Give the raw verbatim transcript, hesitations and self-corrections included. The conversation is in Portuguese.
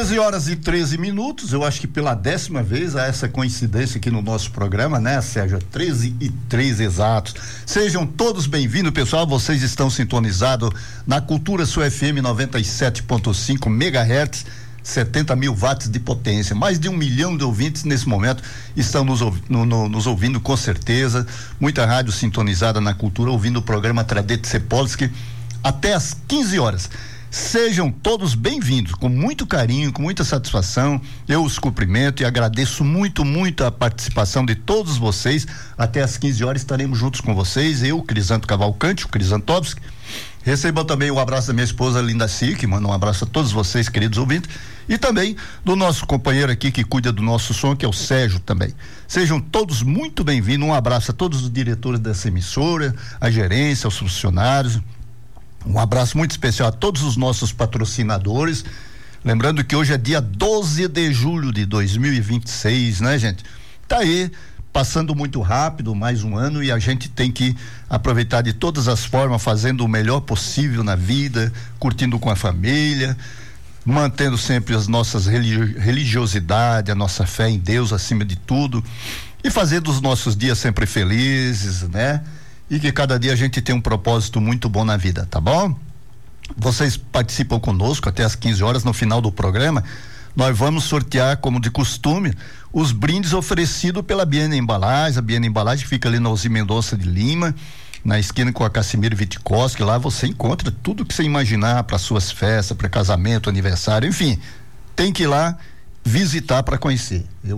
treze horas e treze minutos, eu acho que pela décima vez há essa coincidência aqui no nosso programa, né, Sérgio? treze e três exatos. Sejam todos bem-vindos, pessoal. Vocês estão sintonizados na Cultura Sua F M noventa e sete ponto cinco megahertz, setenta mil watts de potência. Mais de um milhão de ouvintes nesse momento estão nos, no, no, nos ouvindo, com certeza. Muita rádio sintonizada na Cultura, ouvindo o programa Tradete Cepolsky até às quinze horas. Sejam todos bem-vindos, com muito carinho, com muita satisfação. Eu os cumprimento e agradeço muito, muito a participação de todos vocês. Até às quinze horas estaremos juntos com vocês. Eu, Crisanto Cavalcante, o Crisantovski. Recebam também o abraço da minha esposa Linda Cir, que manda um abraço a todos vocês, queridos ouvintes. E também do nosso companheiro aqui que cuida do nosso som, que é o Sérgio também. Sejam todos muito bem-vindos. Um abraço a todos os diretores dessa emissora, a gerência, aos funcionários. Um abraço muito especial a todos os nossos patrocinadores. Lembrando que hoje é dia doze de julho de dois mil e vinte e seis, né, gente? Tá aí, passando muito rápido, mais um ano, e a gente tem que aproveitar de todas as formas, fazendo o melhor possível na vida, curtindo com a família, mantendo sempre as nossas religi- religiosidade, a nossa fé em Deus acima de tudo, e fazendo os nossos dias sempre felizes, né? E que cada dia a gente tem um propósito muito bom na vida, tá bom? Vocês participam conosco até às quinze horas. No final do programa nós vamos sortear, como de costume, os brindes oferecidos pela Biene Embalagem. A Biene Embalagem fica ali na Alzir Mendonça de Lima, na esquina com a Cassimiro Vitkowski. Lá você encontra tudo que você imaginar para suas festas, para casamento, aniversário, enfim, tem que ir lá visitar para conhecer. Eu